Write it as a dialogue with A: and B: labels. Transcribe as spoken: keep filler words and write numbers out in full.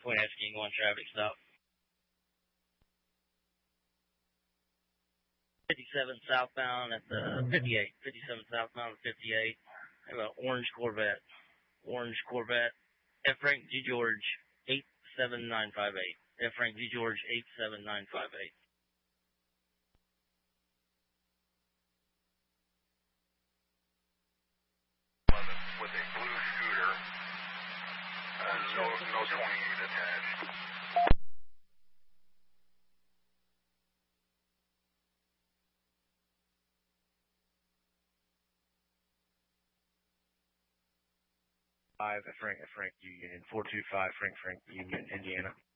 A: Point asking one traffic stop. fifty-seven southbound at the fifty-eight. fifty-seven southbound at fifty-eight. I have an orange Corvette. Orange Corvette. F. Frank G. George eight seven nine five eight. F. Frank G. George eight seven nine five eight.
B: With a blue scooter. Uh, no, no twenty unit attached.
C: Five Frank Frank Union four two five Frank Frank Union Indiana.